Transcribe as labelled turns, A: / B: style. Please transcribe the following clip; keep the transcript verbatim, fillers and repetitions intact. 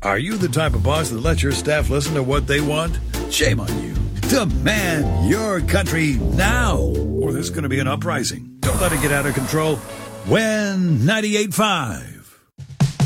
A: Are you the type of boss that lets your staff listen to what they want? Shame on you. Demand your country now, or there's going to be an uprising. Don't let it get out of control. Win ninety-eight point five.